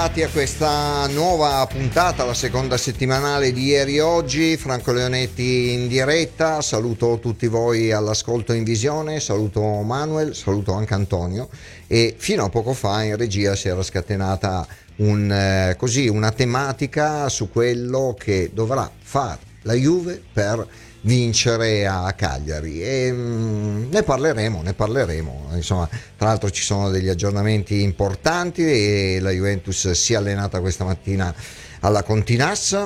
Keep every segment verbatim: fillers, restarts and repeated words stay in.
A questa nuova puntata, la seconda settimanale di Ieri e Oggi. Franco Leonetti in diretta, saluto tutti voi all'ascolto in visione, saluto Manuel, saluto anche Antonio, e fino a poco fa in regia si era scatenata un, eh, così, una tematica su quello che dovrà fare la Juve per vincere a Cagliari, e mh, ne parleremo, ne parleremo. Insomma, tra l'altro ci sono degli aggiornamenti importanti e la Juventus si è allenata questa mattina alla Continassa,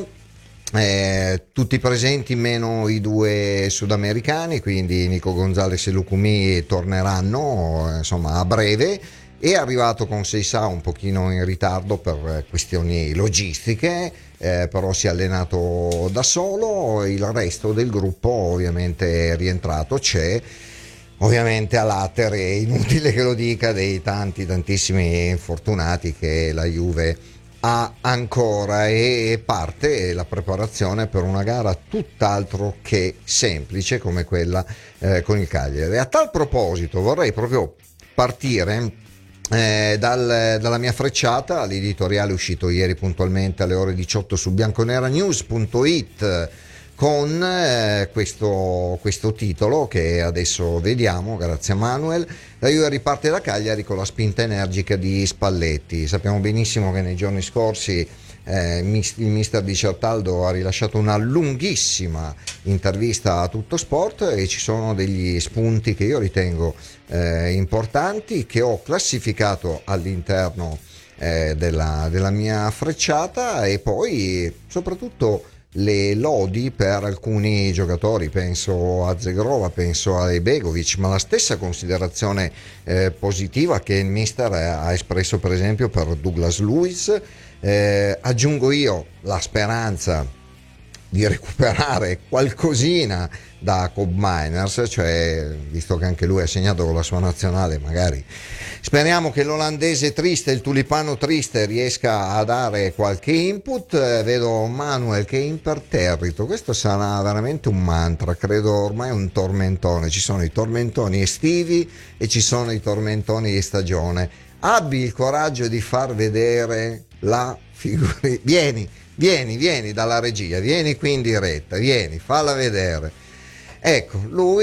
eh, tutti presenti meno i due sudamericani, quindi Nico Gonzalez e Lucumi torneranno insomma a breve. È arrivato con Seisà un pochino in ritardo per questioni logistiche, eh, però si è allenato da solo. Il resto del gruppo ovviamente è rientrato, c'è ovviamente a latere, è inutile che lo dica, dei tanti tantissimi infortunati che la Juve ha ancora, e parte la preparazione per una gara tutt'altro che semplice come quella eh, con il Cagliari. A tal proposito vorrei proprio partire Eh, dal, dalla mia frecciata, l'editoriale uscito ieri puntualmente alle ore diciotto su bianconeranews punto it con eh, questo, questo titolo che adesso vediamo, grazie a Manuel. La Juve riparte da Cagliari con la spinta energica di Spalletti. Sappiamo benissimo che nei giorni scorsi eh, il mister Di Certaldo ha rilasciato una lunghissima intervista a Tutto Sport, e ci sono degli spunti che io ritengo eh, importanti, che ho classificato all'interno eh, della, della mia frecciata, e poi soprattutto le lodi per alcuni giocatori. Penso a Zegrova, penso a Begovic, ma la stessa considerazione eh, positiva che il mister ha espresso per esempio per Douglas Luiz. Eh, aggiungo io la speranza di recuperare qualcosina da Cobb Miners, cioè visto che anche lui ha segnato con la sua nazionale, magari speriamo che l'olandese triste, il tulipano triste, riesca a dare qualche input. Eh, vedo Manuel che è imperterrito, questo sarà veramente un mantra, credo ormai un tormentone. Ci sono i tormentoni estivi e ci sono i tormentoni di stagione. Abbi il coraggio di far vedere la figura. Vieni, vieni, vieni dalla regia, vieni qui in diretta, vieni, falla vedere. Ecco,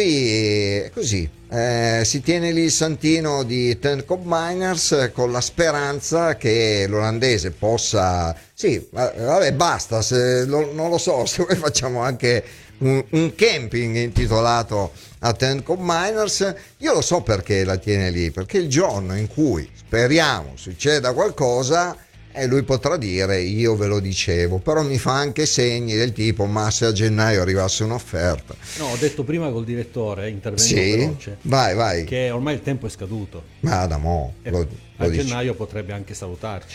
lui è così, eh, si tiene lì il santino di Ten Cobb Miners con la speranza che l'olandese possa, sì, vabbè, basta, se, lo, non lo so, se noi facciamo anche un, un camping intitolato a Ten Cobb Miners. Io lo so perché la tiene lì, perché il giorno in cui speriamo succeda qualcosa, e lui potrà dire io ve lo dicevo, però mi fa anche segni del tipo ma se a gennaio arrivasse un'offerta. No, ho detto prima col direttore, intervengo sì? veloce, vai vai che ormai il tempo è scaduto, ma da mo e lo, a lo gennaio dici. potrebbe anche salutarci,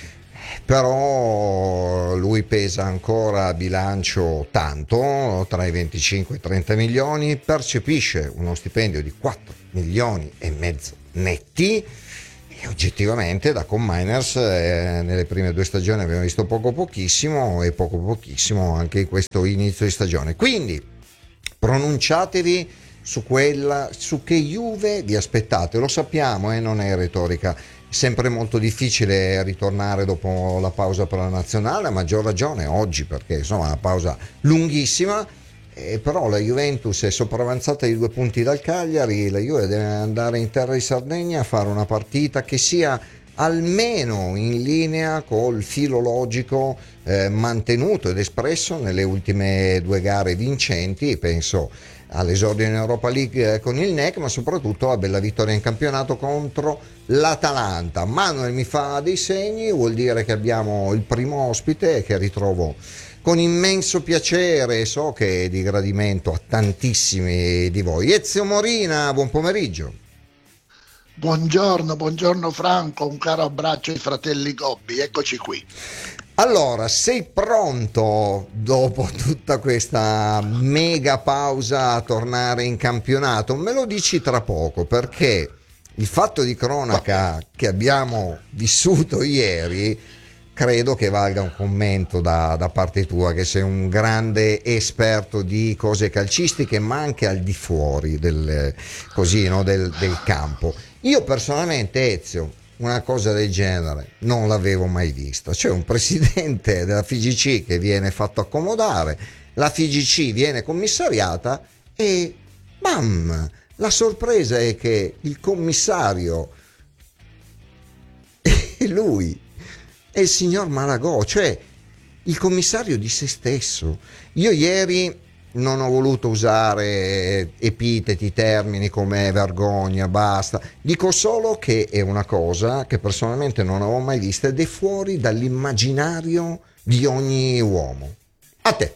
Però lui pesa ancora a bilancio tanto, tra i venticinque e i trenta milioni, percepisce uno stipendio di quattro milioni e mezzo netti. E oggettivamente da Cobb Miners eh, nelle prime due stagioni abbiamo visto poco pochissimo, e poco pochissimo anche in questo inizio di stagione. Quindi pronunciatevi su quella, su che Juve vi aspettate. Lo sappiamo, e eh, non è retorica, è sempre molto difficile ritornare dopo la pausa per la nazionale, a maggior ragione oggi perché insomma è una pausa lunghissima. Eh, però la Juventus è sopravanzata di due punti dal Cagliari. La Juve deve andare in terra di Sardegna a fare una partita che sia almeno in linea col filo logico eh, mantenuto ed espresso nelle ultime due gare vincenti. Penso all'esordio in Europa League eh, con il N E C, ma soprattutto alla bella vittoria in campionato contro l'Atalanta. Manuel mi fa dei segni, vuol dire che abbiamo il primo ospite che ritrovo con immenso piacere, so che è di gradimento a tantissimi di voi. Ezio Morina, buon pomeriggio. Buongiorno, buongiorno Franco, un caro abbraccio ai fratelli Gobbi, eccoci qui. Allora, sei pronto dopo tutta questa mega pausa a tornare in campionato? Me lo dici tra poco, perché il fatto di cronaca che abbiamo vissuto ieri credo che valga un commento da, da parte tua, che sei un grande esperto di cose calcistiche, ma anche al di fuori del, così, no, del, del campo. Io personalmente, Ezio, una cosa del genere non l'avevo mai vista. C'è un presidente della F I G C che viene fatto accomodare, la F I G C viene commissariata e bam, la sorpresa è che il commissario è lui, è il signor Malagò, cioè il commissario di se stesso. Io ieri non ho voluto usare epiteti, termini come vergogna, basta. Dico solo che è una cosa che personalmente non avevo mai vista ed è fuori dall'immaginario di ogni uomo. A te.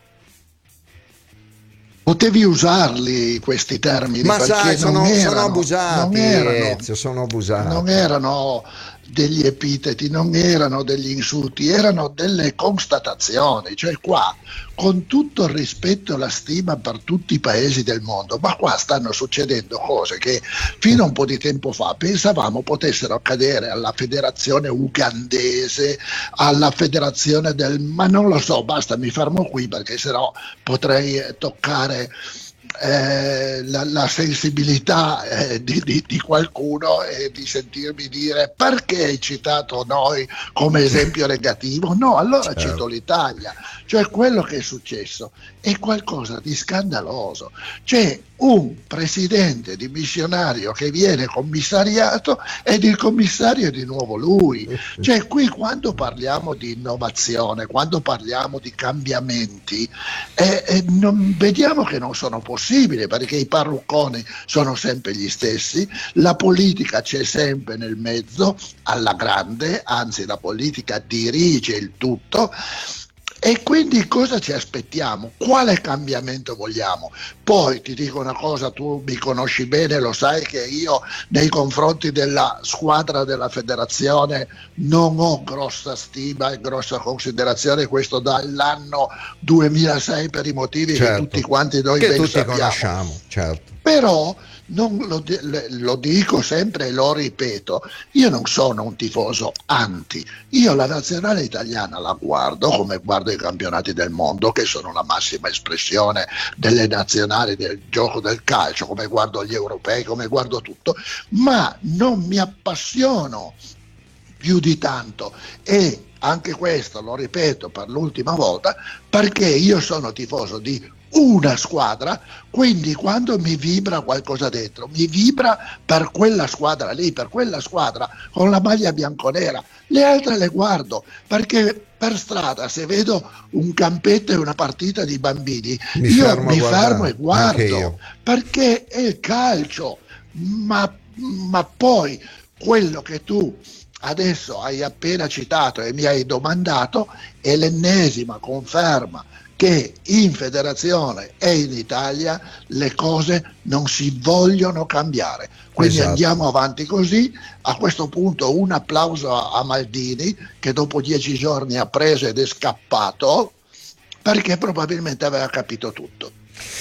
Potevi usarli questi termini, Ma perché sai, sono, non erano, sono abusati, non erano, Ezio, sono abusati. non erano degli epiteti, non erano degli insulti, erano delle constatazioni. Cioè qua, con tutto il rispetto e la stima per tutti i paesi del mondo, ma qua stanno succedendo cose che fino a un po' di tempo fa pensavamo potessero accadere alla federazione ugandese, alla federazione del... ma non lo so, basta, mi fermo qui perché sennò potrei toccare Eh, la, la sensibilità eh, di, di, di qualcuno e di sentirmi dire perché hai citato noi come esempio negativo. No, allora Certo. cito l'Italia. Cioè quello che è successo è qualcosa di scandaloso. C'è un presidente dimissionario che viene commissariato ed il commissario è di nuovo lui. Cioè qui quando parliamo di innovazione, quando parliamo di cambiamenti, eh, eh, non, vediamo che non sono possibili, perché i parrucconi sono sempre gli stessi, la politica c'è sempre nel mezzo alla grande, anzi la politica dirige il tutto. E quindi cosa ci aspettiamo? Quale cambiamento vogliamo? Poi ti dico una cosa, tu mi conosci bene, lo sai che io nei confronti della squadra della federazione non ho grossa stima e grossa considerazione, questo dall'anno duemilasei per i motivi Certo. che tutti quanti noi che ben tutti sappiamo. conosciamo, certo. Però non lo, lo dico sempre e lo ripeto, io non sono un tifoso anti, io la nazionale italiana la guardo come guardo i campionati del mondo, che sono la massima espressione delle nazionali del gioco del calcio, come guardo gli europei, come guardo tutto, ma non mi appassiono più di tanto. E anche questo lo ripeto per l'ultima volta, perché io sono tifoso di una squadra, quindi quando mi vibra qualcosa dentro, mi vibra per quella squadra lì, per quella squadra con la maglia bianconera. Le altre le guardo perché per strada, se vedo un campetto e una partita di bambini, Mi io fermo a mi guardare, fermo e anche guardo, io. perché è il calcio. Ma, ma poi quello che tu adesso hai appena citato e mi hai domandato è l'ennesima conferma che in federazione e in Italia le cose non si vogliono cambiare. Quindi Esatto. andiamo avanti così. A questo punto un applauso a Maldini, che dopo dieci giorni ha preso ed è scappato, perché probabilmente aveva capito tutto.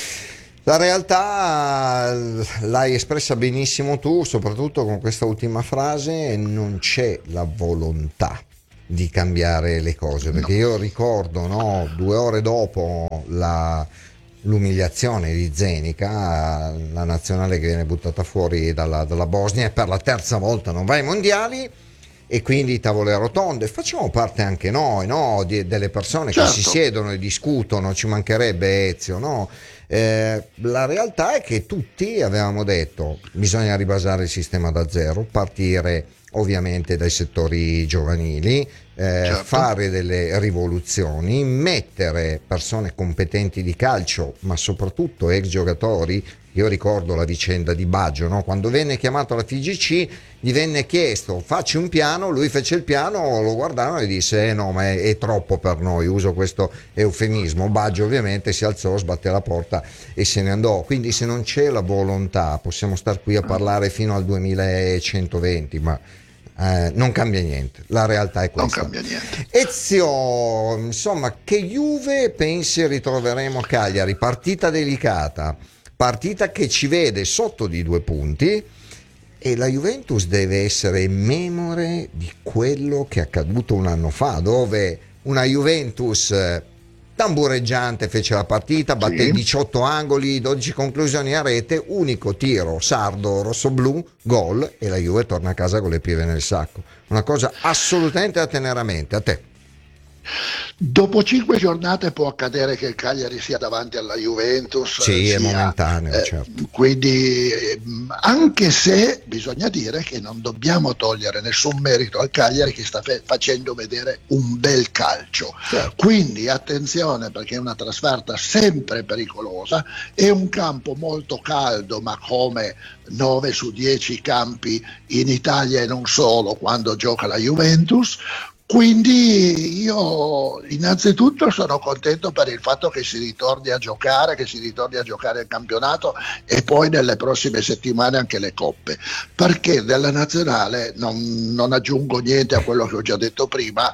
La realtà l'hai espressa benissimo tu, soprattutto con questa ultima frase: non c'è la volontà di cambiare le cose, perché No. io ricordo, no, due ore dopo la, l'umiliazione di Zenica, la nazionale che viene buttata fuori dalla, dalla Bosnia e per la terza volta non va ai mondiali, e quindi tavole rotonde, facciamo parte anche noi, no, di, delle persone Certo. che si siedono e discutono, ci mancherebbe, Ezio, no? Eh, la realtà è che tutti avevamo detto bisogna ribasare il sistema da zero, partire ovviamente dai settori giovanili, eh, Certo. fare delle rivoluzioni, mettere persone competenti di calcio, ma soprattutto ex giocatori. Io ricordo la vicenda di Baggio, no? Quando venne chiamato alla F I G C gli venne chiesto facci un piano, lui fece il piano, lo guardarono e disse eh no, ma è, è troppo per noi, uso questo eufemismo. Baggio ovviamente si alzò, sbatté la porta e se ne andò. Quindi se non c'è la volontà possiamo star qui a parlare fino al duemilacentoventi, ma eh, non cambia niente, la realtà è questa. Non cambia niente. Ezio, insomma, che Juve pensi ritroveremo a Cagliari? Partita delicata, partita che ci vede sotto di due punti, e la Juventus deve essere memore di quello che è accaduto un anno fa, dove una Juventus tambureggiante fece la partita, batté Sì. diciotto angoli, dodici conclusioni a rete, unico tiro sardo rossoblu, gol, e la Juve torna a casa con le pive nel sacco. Una cosa assolutamente da tenere a mente. A te. Dopo cinque giornate può accadere che il Cagliari sia davanti alla Juventus, Sì, è sia, momentaneo, eh, certo. quindi eh, anche se bisogna dire che non dobbiamo togliere nessun merito al Cagliari, che sta fe- facendo vedere un bel calcio. Certo. Quindi attenzione, perché è una trasferta sempre pericolosa, è un campo molto caldo, ma come nove su dieci campi in Italia e non solo quando gioca la Juventus. Quindi io innanzitutto sono contento per il fatto che si ritorni a giocare, che si ritorni a giocare il campionato e poi nelle prossime settimane anche le coppe, perché della nazionale non, non aggiungo niente a quello che ho già detto prima.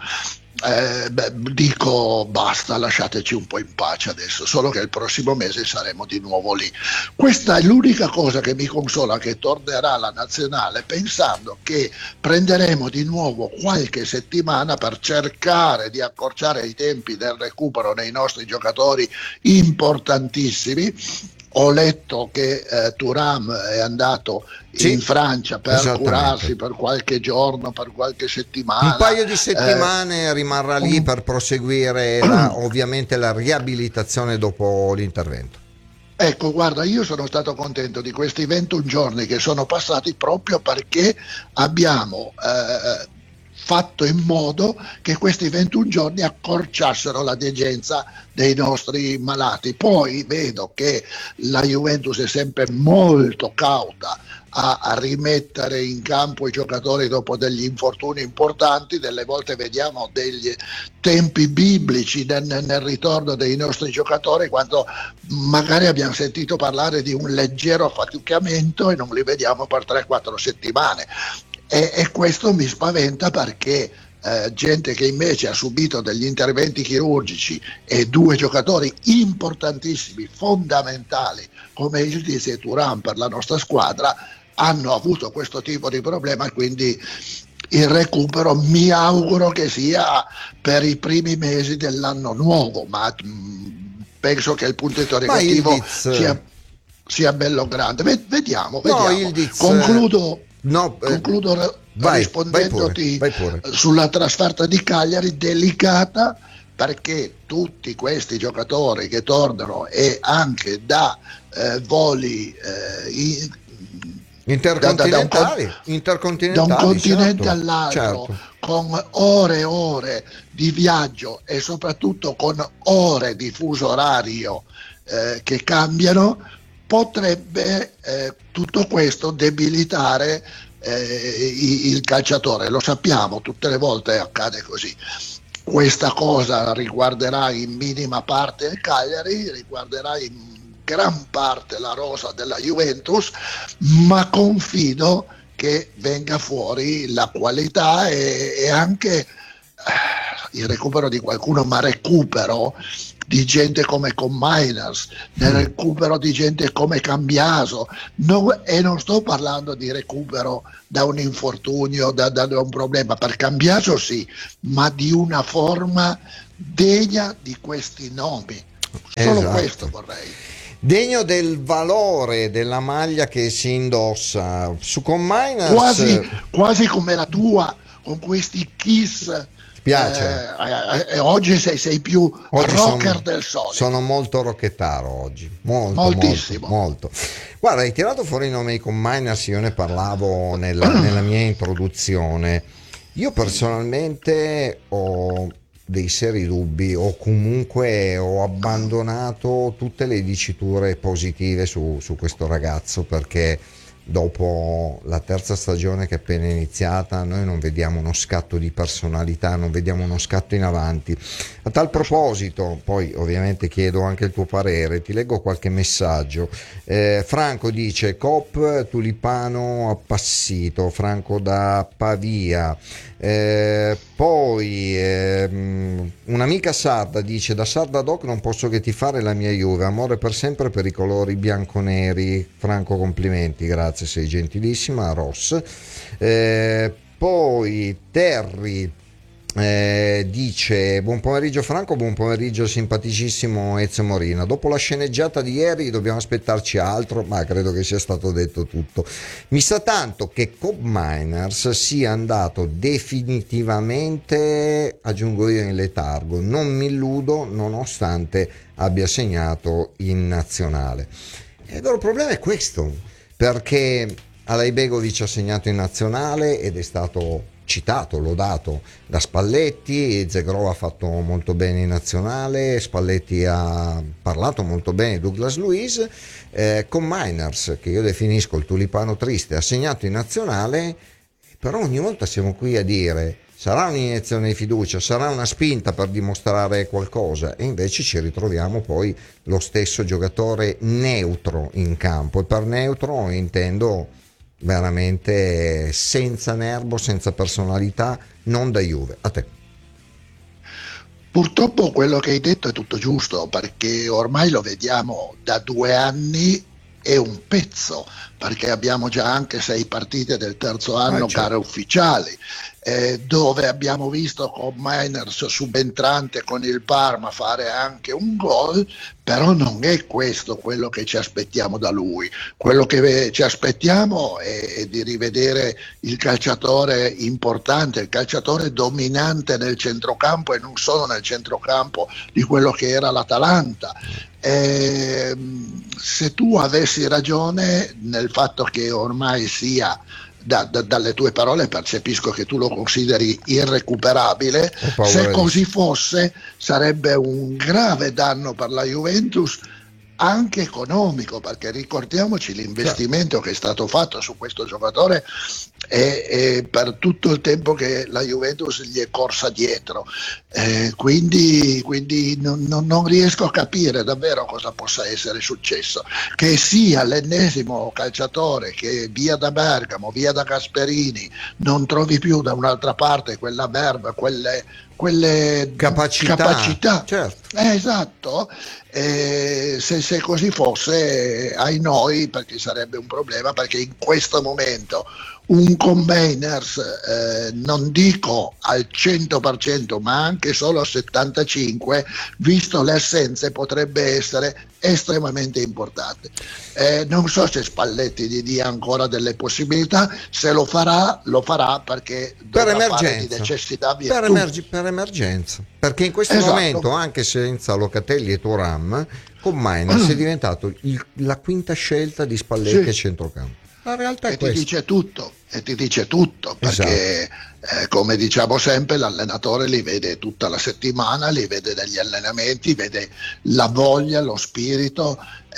Eh, beh, dico basta, lasciateci un po' in pace adesso, solo che il prossimo mese saremo di nuovo lì. Questa è l'unica cosa che mi consola, che tornerà la nazionale, pensando che prenderemo di nuovo qualche settimana per cercare di accorciare i tempi del recupero nei nostri giocatori importantissimi. Ho letto che eh, Thuram è andato Sì, in Francia per esattamente. curarsi per qualche giorno, per qualche settimana. Un paio di Eh, settimane rimarrà lì per proseguire la, ovviamente la riabilitazione dopo l'intervento. Ecco, guarda, io sono stato contento di questi ventuno giorni che sono passati proprio perché abbiamo eh, fatto in modo che questi ventuno giorni accorciassero la degenza dei nostri malati. Poi vedo che la Juventus è sempre molto cauta a, a rimettere in campo i giocatori dopo degli infortuni importanti. Delle volte vediamo degli tempi biblici nel, nel ritorno dei nostri giocatori, quando magari abbiamo sentito parlare di un leggero affaticamento e non li vediamo per tre quattro settimane. E, e questo mi spaventa, perché eh, gente che invece ha subito degli interventi chirurgici e due giocatori importantissimi, fondamentali come Yildiz e Thuram per la nostra squadra, hanno avuto questo tipo di problema, e quindi il recupero mi auguro che sia per i primi mesi dell'anno nuovo, ma mh, penso che il punto interrogativo Yildiz... sia, sia bello grande. Ved- vediamo, No, vediamo. Yildiz... Concludo. No, eh, Concludo r- vai, rispondendoti vai pure, vai pure. sulla trasferta di Cagliari, delicata, perché tutti questi giocatori che tornano, e anche da eh, voli eh, in, intercontinentali, da, da, un, intercontinentali, da un continente certo, all'altro, certo. con ore e ore di viaggio e soprattutto con ore di fuso orario eh, che cambiano, potrebbe eh, tutto questo debilitare eh, il calciatore. Lo sappiamo, tutte le volte accade così. Questa cosa riguarderà in minima parte il Cagliari, riguarderà in gran parte la rosa della Juventus, ma confido che venga fuori la qualità e, e anche eh, il recupero di qualcuno, ma recupero di gente come Cominers, nel recupero di gente come Cambiaso, no, e non sto parlando di recupero da un infortunio, da, da un problema, per Cambiaso sì, ma di una forma degna di questi nomi. Solo Esatto. questo vorrei. Degno del valore della maglia che si indossa. Su Cominers quasi, quasi come la tua, con questi Kiss. Piace. Eh, eh, oggi sei, sei più oggi rocker sono, del solito. Sono molto rocchettaro oggi, molto, moltissimo. Molto, molto. Guarda, hai tirato fuori i nomi di Cominers, io ne parlavo nella, nella mia introduzione. Io personalmente ho dei seri dubbi, o comunque ho abbandonato tutte le diciture positive su, su questo ragazzo, perché dopo la terza stagione che è appena iniziata noi non vediamo uno scatto di personalità, non vediamo uno scatto in avanti. A tal proposito, poi ovviamente chiedo anche il tuo parere, ti leggo qualche messaggio. eh, Franco dice: Cop tulipano appassito, Franco da Pavia. Eh, poi ehm, un'amica sarda dice: da sarda doc non posso che tifare la mia Juve, amore per sempre per i colori bianconeri. Franco, complimenti, grazie, sei gentilissima. Ross. Eh, poi Terry Eh, dice buon pomeriggio Franco, buon pomeriggio simpaticissimo Ezio Morina. Dopo la sceneggiata di ieri dobbiamo aspettarci altro, ma credo che sia stato detto tutto. Mi sa tanto che Cobb Miners sia andato definitivamente, aggiungo io, in letargo. Non mi illudo nonostante abbia segnato in nazionale. E il vero problema è questo, perché Alaibegovic ha segnato in nazionale ed è stato citato, lodato da Spalletti. Zegrov ha fatto molto bene in nazionale, Spalletti ha parlato molto bene di Douglas Luiz. eh, con Miners, che io definisco il tulipano triste, ha segnato in nazionale, però ogni volta siamo qui a dire sarà un'iniezione di fiducia, sarà una spinta per dimostrare qualcosa, e invece ci ritroviamo poi lo stesso giocatore neutro in campo, e per neutro intendo veramente senza nervo, senza personalità, non da Juve. A te. Purtroppo quello che hai detto è tutto giusto, perché ormai lo vediamo da due anni e un pezzo, perché abbiamo già anche sei partite del terzo anno, Ah, certo. gare ufficiali, eh, dove abbiamo visto con Miners subentrante con il Parma fare anche un gol, però non è questo quello che ci aspettiamo da lui. Quello che ci aspettiamo è, è di rivedere il calciatore importante, il calciatore dominante nel centrocampo, e non solo nel centrocampo di quello che era l'Atalanta. Eh, se tu avessi ragione nel fatto che ormai sia, da, da, dalle tue parole percepisco che tu lo consideri irrecuperabile, se così fosse sarebbe un grave danno per la Juventus, anche economico, perché ricordiamoci l'investimento che è stato fatto su questo giocatore e, e per tutto il tempo che la Juventus gli è corsa dietro, eh, quindi, quindi non, non, non riesco a capire davvero cosa possa essere successo, che sia l'ennesimo calciatore che via da Bergamo, via da Gasperini non trovi più da un'altra parte quella verba, quelle, quelle capacità, capacità. Certo. Eh, esatto. Eh, se, se così fosse, ai noi, perché sarebbe un problema, perché in questo momento un Combiners, eh, non dico al cento per cento, ma anche solo al settantacinque per cento, visto le assenze, potrebbe essere estremamente importante. Eh, non so se Spalletti gli dia ancora delle possibilità, se lo farà, lo farà perché per dovrà fare di emergenza, necessità virtù. per, emerg- per emergenza, perché in questo Esatto. momento, anche senza Locatelli e Thuram, con Miners è diventato il, la quinta scelta di Spalletti Sì. a centrocampo. La realtà è E ti questa. dice tutto, e ti dice tutto, perché eh, come diciamo sempre, l'allenatore li vede tutta la settimana, li vede negli allenamenti, vede la voglia, lo spirito,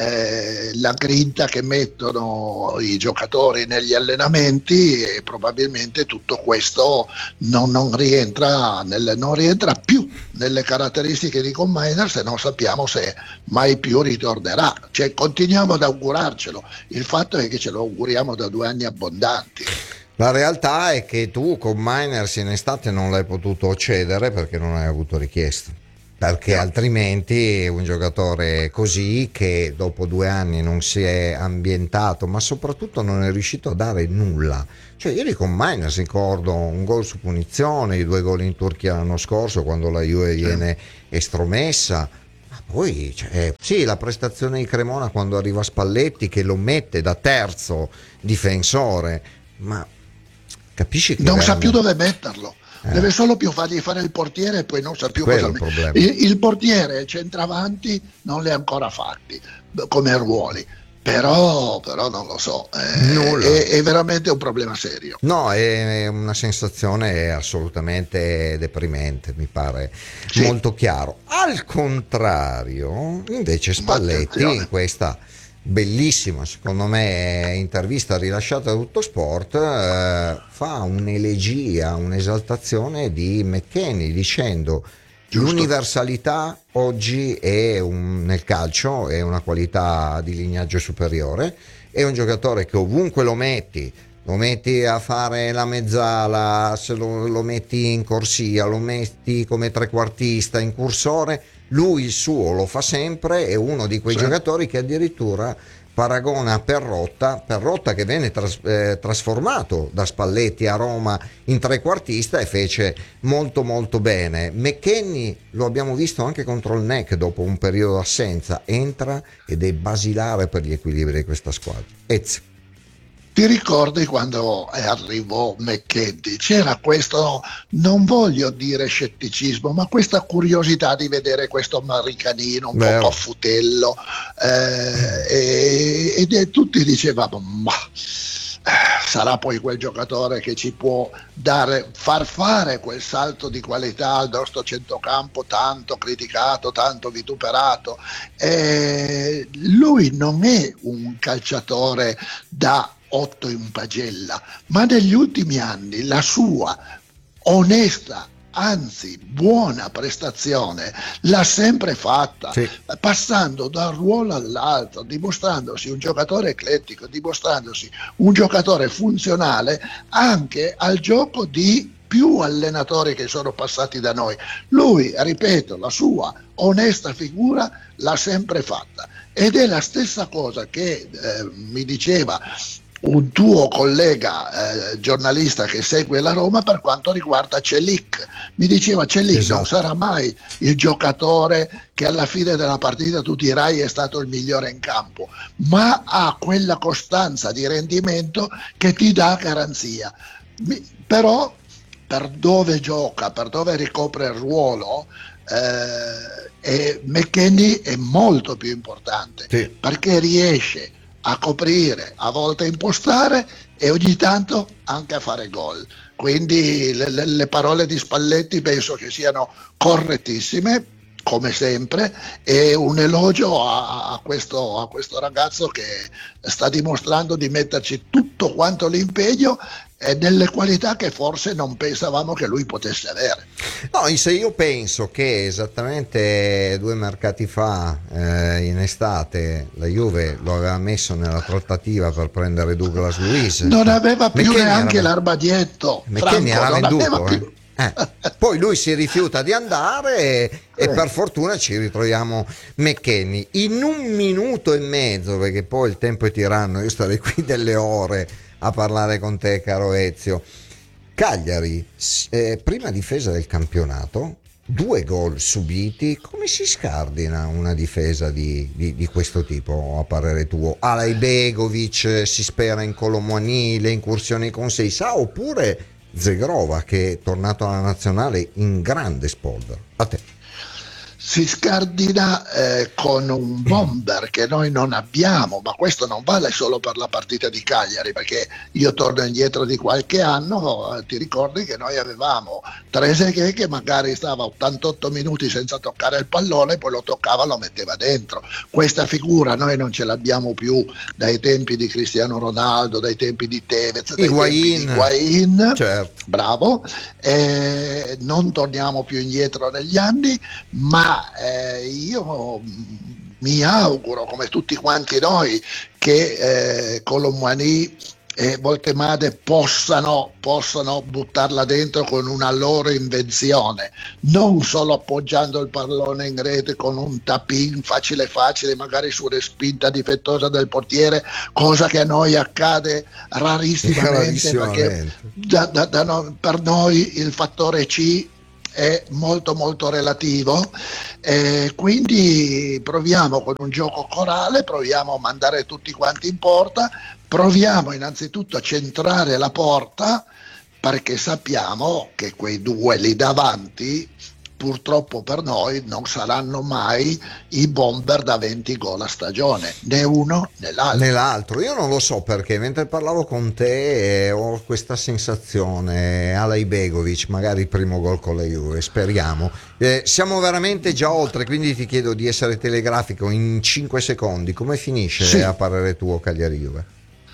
eh, la grinta che mettono i giocatori negli allenamenti, e probabilmente tutto questo non, non, rientra, nelle, non rientra più nelle caratteristiche di Combiners, e non sappiamo se mai più ritornerà. Cioè, continuiamo ad augurarcelo, il fatto è che ce lo auguriamo da due anni abbondanti. La realtà è che tu con Miners in estate non l'hai potuto cedere perché non hai avuto richiesta, perché No. altrimenti un giocatore così, che dopo due anni non si è ambientato, ma soprattutto non è riuscito a dare nulla. Cioè ieri con Miners ricordo un gol su punizione, i due gol in Turchia l'anno scorso quando la Juve sì. viene estromessa. Ma poi cioè, sì, la prestazione di Cremona quando arriva Spalletti che lo mette da terzo difensore, ma capisci che non veramente... sa più dove metterlo, eh. deve solo più fargli fare il portiere, e poi non sa più quello cosa il, il, il portiere e il centravanti non li ha ancora fatti come ruoli, però, però non lo so, eh, è, è veramente un problema serio. No, è una sensazione assolutamente deprimente, mi pare sì. molto chiaro. Al contrario, invece Spalletti in questa bellissima, secondo me, intervista rilasciata da Tutto Sport, eh, fa un'elegia, un'esaltazione di McKennie, dicendo Giusto. L'universalità oggi è un, nel calcio è una qualità di lignaggio superiore, è un giocatore che ovunque lo metti, lo metti a fare la mezzala, se lo, lo metti in corsia, lo metti come trequartista, incursore, lui il suo lo fa sempre, è uno di quei sì. giocatori che addirittura paragona Perrotta, Perrotta che venne tras- eh, trasformato da Spalletti a Roma in trequartista e fece molto molto bene. McKennie lo abbiamo visto anche contro il N E C dopo un periodo d'assenza, entra ed è basilare per gli equilibri di questa squadra. Ezio. Ti ricordi quando arrivò McKennie? C'era questo, non voglio dire scetticismo, ma questa curiosità di vedere questo americanino un Vero. po' paffutello, eh, e, ed e tutti dicevamo, ma eh, sarà poi quel giocatore che ci può dare, far fare quel salto di qualità al nostro centrocampo tanto criticato, tanto vituperato. Eh, lui non è un calciatore da otto in pagella, ma negli ultimi anni la sua onesta, anzi buona prestazione l'ha sempre fatta, Sì. passando da un ruolo all'altro, dimostrandosi un giocatore eclettico, dimostrandosi un giocatore funzionale anche al gioco di più allenatori che sono passati da noi. Lui, ripeto, la sua onesta figura l'ha sempre fatta, ed è la stessa cosa che eh, mi diceva un tuo collega eh, giornalista che segue la Roma per quanto riguarda Celic. Mi diceva Celic Esatto. non sarà mai il giocatore che alla fine della partita tu dirai è stato il migliore in campo, ma ha quella costanza di rendimento che ti dà garanzia. Mi, però per dove gioca, per dove ricopre il ruolo, eh, e McKennie è molto più importante, Sì. perché riesce a coprire, a volte impostare e ogni tanto anche a fare gol. Quindi le, le, le parole di Spalletti penso che siano correttissime, come sempre, e un elogio a, a, questo, a questo ragazzo che sta dimostrando di metterci tutto quanto l'impegno e delle qualità che forse non pensavamo che lui potesse avere. No, se io penso che esattamente due mercati fa, eh, in estate, la Juve lo aveva messo nella trattativa per prendere Douglas Luiz, Non aveva più McKennie neanche era- l'arbadietto, McKennie Franco, era non venduto, aveva eh. più. Eh, poi lui si rifiuta di andare e, e per fortuna ci ritroviamo McKennie in un minuto e mezzo, perché poi il tempo è tiranno, io starei qui delle ore a parlare con te, caro Ezio. Cagliari, eh, prima difesa del campionato, due gol subiti. Come si scardina una difesa di, di, di questo tipo, a parere tuo? Alajbegovic, si spera in Colomboani, le incursioni con Seisà, oppure Zegrova che è tornato alla nazionale in grande spolvero? A te. Si scardina eh, con un bomber che noi non abbiamo, ma questo non vale solo per la partita di Cagliari, perché io torno indietro di qualche anno, eh, ti ricordi che noi avevamo Trezeguet che magari stava ottantotto minuti senza toccare il pallone, poi lo toccava e lo metteva dentro. Questa figura noi non ce l'abbiamo più dai tempi di Cristiano Ronaldo, dai tempi di Tevez, dai Higuain. tempi di Higuain. Certo. Bravo, eh, non torniamo più indietro negli anni, ma eh, io mi auguro, come tutti quanti noi, che eh, Colomboani e Voltemade possano, possano buttarla dentro con una loro invenzione, non solo appoggiando il pallone in rete con un tap-in facile facile, magari su respinta difettosa del portiere, cosa che a noi accade rarissimamente, perché da, da, da no, per noi il fattore C è molto molto relativo, eh, quindi proviamo con un gioco corale, proviamo a mandare tutti quanti in porta, proviamo innanzitutto a centrare la porta, perché sappiamo che quei due lì davanti purtroppo per noi non saranno mai i bomber da venti gol a stagione, né uno né l'altro. Né l'altro. Io non lo so perché mentre parlavo con te eh, ho questa sensazione, Alajbegovic magari il primo gol con la Juve, speriamo. Eh, siamo veramente già oltre, quindi ti chiedo di essere telegrafico in cinque secondi. Come finisce, sì. a parere tuo, Cagliari Juve?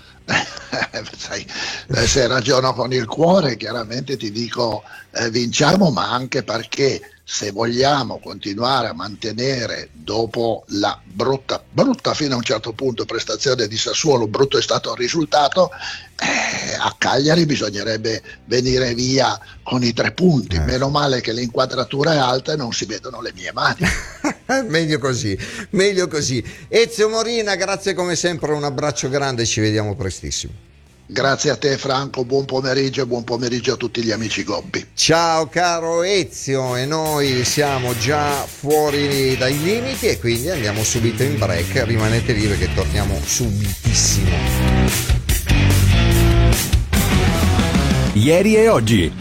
Sai, se ragiono con il cuore chiaramente ti dico eh, vinciamo, ma anche perché se vogliamo continuare a mantenere, dopo la brutta, brutta fino a un certo punto prestazione di Sassuolo, brutto è stato il risultato, eh, a Cagliari bisognerebbe venire via con i tre punti. Eh. Meno male che l'inquadratura è alta e non si vedono le mie mani. Meglio così, meglio così. Ezio Morina, grazie come sempre, un abbraccio grande, ci vediamo prestissimo. Grazie a te Franco, buon pomeriggio e buon pomeriggio a tutti gli amici Gobbi. Ciao caro Ezio, e noi siamo già fuori dai limiti e quindi andiamo subito in break, rimanete lì perché torniamo subitissimo. Ieri e oggi.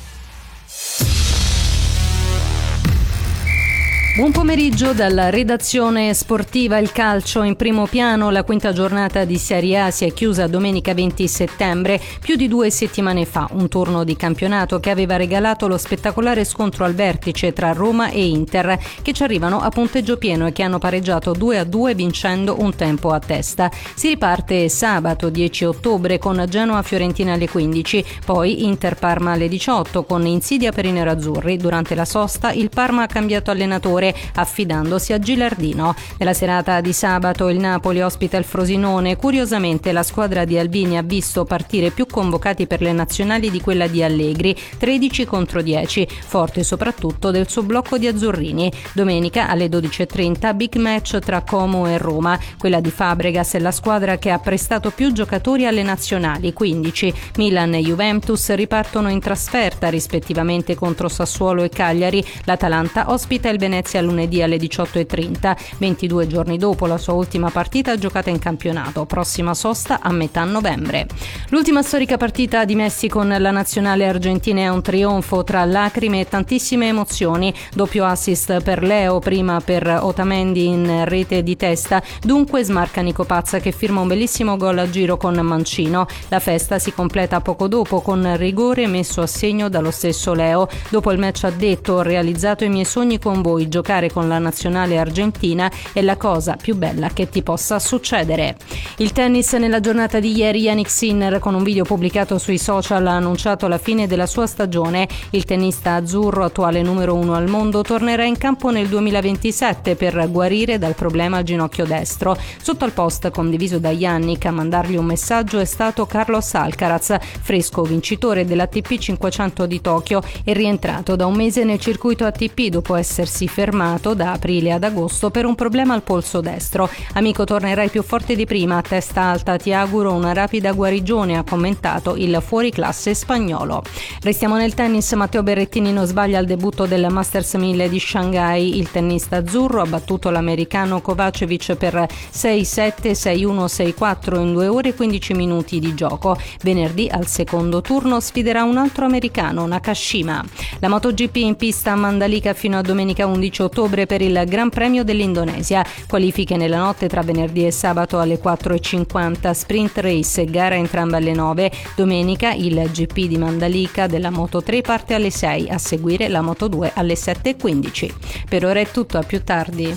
Buon pomeriggio dalla redazione sportiva. Il calcio in primo piano. La quinta giornata di Serie A si è chiusa domenica venti settembre, più di due settimane fa. Un turno di campionato che aveva regalato lo spettacolare scontro al vertice tra Roma e Inter, che ci arrivano a punteggio pieno e che hanno pareggiato due a due vincendo un tempo a testa. Si riparte sabato dieci ottobre con Genoa-Fiorentina alle quindici, poi Inter-Parma alle diciotto con insidia per i nerazzurri. Durante la sosta il Parma ha cambiato allenatore, affidandosi a Gilardino. Nella serata di sabato il Napoli ospita il Frosinone. Curiosamente la squadra di Albini ha visto partire più convocati per le nazionali di quella di Allegri, tredici contro dieci, forte soprattutto del suo blocco di azzurrini. Domenica alle dodici e trenta big match tra Como e Roma. Quella di Fabregas è la squadra che ha prestato più giocatori alle nazionali, quindici. Milan e Juventus ripartono in trasferta rispettivamente contro Sassuolo e Cagliari. L'Atalanta ospita il Venezia lunedì alle diciotto e trenta, ventidue giorni dopo la sua ultima partita giocata in campionato. Prossima sosta a metà novembre. L'ultima storica partita di Messi con la nazionale argentina è un trionfo tra lacrime e tantissime emozioni. Doppio assist per Leo, prima per Otamendi in rete di testa, dunque smarca Nico Pazza che firma un bellissimo gol a giro con Mancino. La festa si completa poco dopo con rigore messo a segno dallo stesso Leo. Dopo il match ha detto: ho realizzato i miei sogni con voi, giocare con la nazionale argentina è la cosa più bella che ti possa succedere. Il tennis nella giornata di ieri. Jannik Sinner, con un video pubblicato sui social, ha annunciato la fine della sua stagione. Il tennista azzurro, attuale numero uno al mondo, tornerà in campo nel duemilaventisette per guarire dal problema al ginocchio destro. Sotto al post condiviso da Jannik a mandargli un messaggio è stato Carlos Alcaraz, fresco vincitore dell'A T P cinquecento di Tokyo e rientrato da un mese nel circuito A T P dopo essersi fermato da aprile ad agosto per un problema al polso destro. Amico, tornerai più forte di prima, a testa alta, ti auguro una rapida guarigione, ha commentato il fuoriclasse spagnolo. Restiamo nel tennis. Matteo Berrettini non sbaglia al debutto del Masters mille di Shanghai. Il tennista azzurro ha battuto l'americano Kovacevic per sei sette, sei uno, sei quattro in due ore e quindici minuti di gioco. Venerdì al secondo turno sfiderà un altro americano, Nakashima. La MotoGP in pista a Mandalika fino a domenica undici ottobre per il Gran Premio dell'Indonesia. Qualifiche nella notte tra venerdì e sabato alle quattro e cinquanta, sprint race, gara entrambe alle nove. Domenica il G P di Mandalika della Moto tre parte alle sei, a seguire la Moto due alle sette e quindici. Per ora è tutto, a più tardi.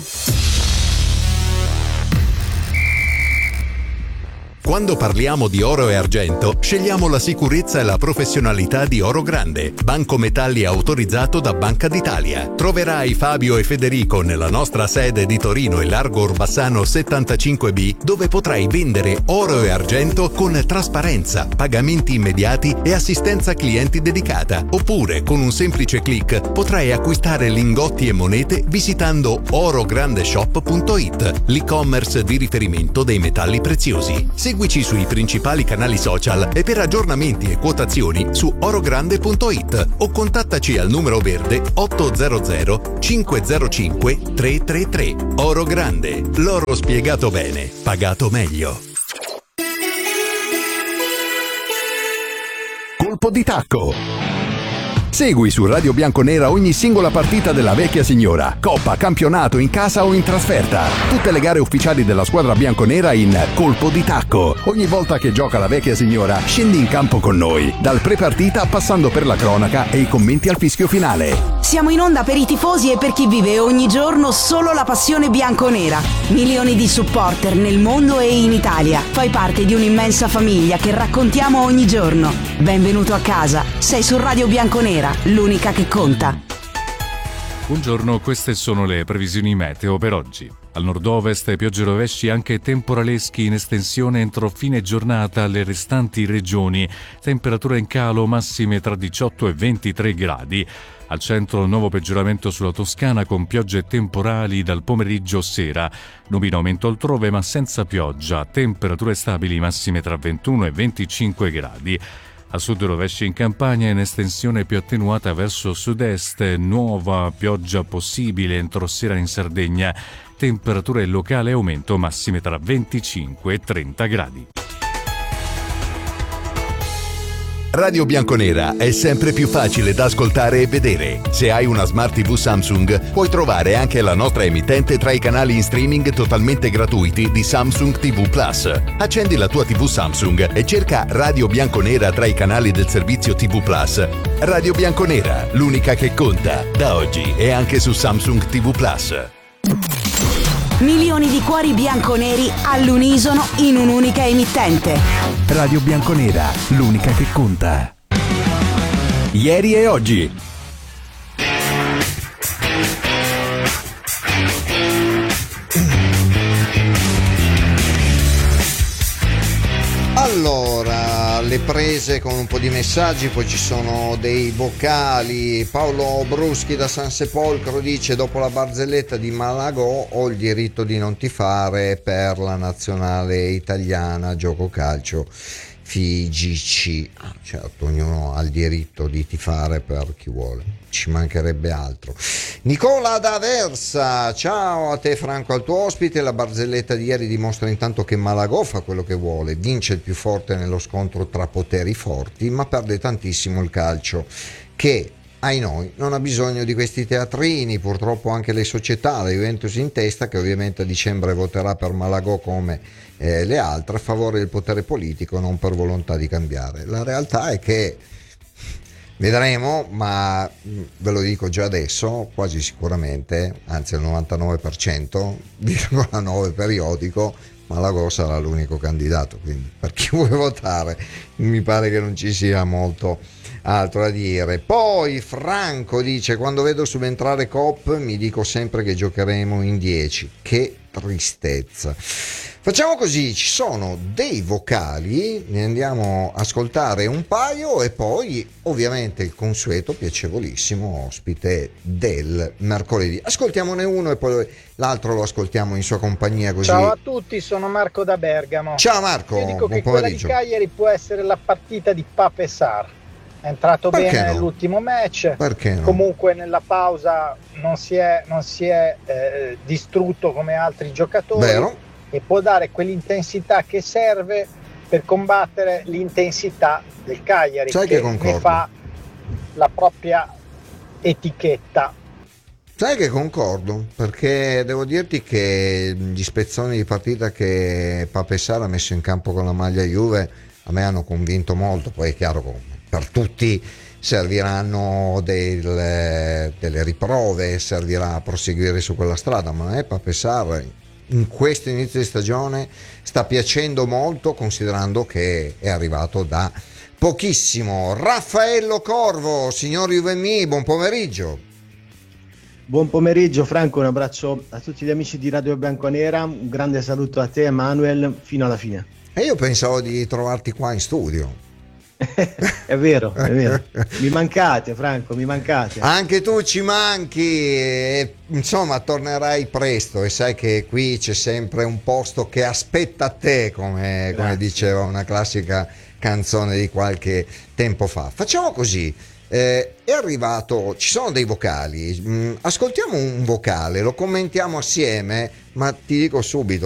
Quando parliamo di oro e argento, scegliamo la sicurezza e la professionalità di Oro Grande, banco metalli autorizzato da Banca d'Italia. Troverai Fabio e Federico nella nostra sede di Torino e Largo Orbassano settantacinque B, dove potrai vendere oro e argento con trasparenza, pagamenti immediati e assistenza clienti dedicata. Oppure, con un semplice click, potrai acquistare lingotti e monete visitando orograndeshop punto it, l'e-commerce di riferimento dei metalli preziosi. Seguici sui principali canali social e per aggiornamenti e quotazioni su orogrande punto it o contattaci al numero verde ottocento cinquecentocinque trecentotrentatré. Oro Grande, l'oro spiegato bene, pagato meglio. Colpo di tacco. Segui su Radio Bianconera ogni singola partita della vecchia signora, coppa, campionato, in casa o in trasferta. Tutte le gare ufficiali della squadra bianconera in Colpo di Tacco. Ogni volta che gioca la vecchia signora, scendi in campo con noi, dal pre-partita passando per la cronaca e i commenti al fischio finale. Siamo in onda per i tifosi e per chi vive ogni giorno solo la passione bianconera. Milioni di supporter nel mondo e in Italia. Fai parte di un'immensa famiglia che raccontiamo ogni giorno. Benvenuto a casa. Sei su Radio Bianconera, l'unica che conta. Buongiorno, queste sono le previsioni meteo per oggi. Al nord-ovest piogge e rovesci anche temporaleschi in estensione entro fine giornata alle restanti regioni. Temperatura in calo, massime tra diciotto e ventitré gradi. Al centro nuovo peggioramento sulla Toscana con piogge temporali dal pomeriggio sera. Nubi in aumento altrove ma senza pioggia. Temperature stabili, massime tra ventuno e venticinque gradi. A sud rovesci in Campania, in estensione più attenuata verso sud-est, nuova pioggia possibile entro sera in Sardegna. Temperature locale aumento, massime tra venticinque e trenta gradi. Radio Bianconera è sempre più facile da ascoltare e vedere. Se hai una Smart tivù Samsung, puoi trovare anche la nostra emittente tra i canali in streaming totalmente gratuiti di Samsung tivù Plus. Accendi la tua tivù Samsung e cerca Radio Bianconera tra i canali del servizio tivù Plus. Radio Bianconera, l'unica che conta, da oggi e anche su Samsung tivù Plus. Milioni di cuori bianconeri all'unisono in un'unica emittente. Radio Bianconera, l'unica che conta. Ieri e oggi. Allora, le prese con un po' di messaggi, poi ci sono dei vocali. Paolo Bruschi da San Sepolcro dice: dopo la barzelletta di Malagò ho il diritto di non tifare per la nazionale italiana, gioco calcio F I G C. Ah, certo, ognuno ha il diritto di tifare per chi vuole, ci mancherebbe altro. Nicola da Versa, ciao a te Franco, al tuo ospite. La barzelletta di ieri dimostra intanto che Malagò fa quello che vuole, vince il più forte nello scontro tra poteri forti, ma perde tantissimo il calcio, che ai noi non ha bisogno di questi teatrini. Purtroppo anche le società, la Juventus in testa, che ovviamente a dicembre voterà per Malagò come eh, le altre, a favore del potere politico, non per volontà di cambiare. La realtà è che vedremo, ma ve lo dico già adesso, quasi sicuramente, anzi al novantanove per cento, virgola nove periodico, Malagò sarà l'unico candidato, quindi per chi vuole votare mi pare che non ci sia molto altro da dire. Poi Franco dice: quando vedo subentrare Coop mi dico sempre che giocheremo in dieci, che tristezza. Facciamo così, ci sono dei vocali, ne andiamo a ascoltare un paio e poi ovviamente il consueto piacevolissimo ospite del mercoledì. Ascoltiamone uno e poi l'altro lo ascoltiamo in sua compagnia, così. Ciao a tutti, sono Marco da Bergamo. Ciao Marco, io dico buon che quella di pomeriggio. Cagliari può essere la partita di Pape Sarr. È entrato Perché bene no? nell'ultimo match. Perché no? Comunque nella pausa non si è, non si è eh, distrutto come altri giocatori. Vero? E può dare quell'intensità che serve per combattere l'intensità del Cagliari, Sai che che concordo. ne fa la propria etichetta. Sai che concordo, perché devo dirti che gli spezzoni di partita che Pape Sarr ha messo in campo con la maglia Juve a me hanno convinto molto. Poi è chiaro che per tutti serviranno del, delle riprove, servirà a proseguire su quella strada, ma a me Pape Sarr in questo inizio di stagione sta piacendo molto, considerando che è arrivato da pochissimo. Raffaello Corvo, signor Juvemì, buon pomeriggio. Buon pomeriggio Franco, un abbraccio a tutti gli amici di Radio Bianconera, un grande saluto a te Manuel fino alla fine. E io pensavo di trovarti qua in studio. È vero, è vero. Mi mancate Franco, mi mancate. Anche tu ci manchi, e, insomma tornerai presto e sai che qui c'è sempre un posto che aspetta te, come, come diceva una classica canzone di qualche tempo fa. Facciamo così, eh, è arrivato, ci sono dei vocali, mm, ascoltiamo un vocale, lo commentiamo assieme, ma ti dico subito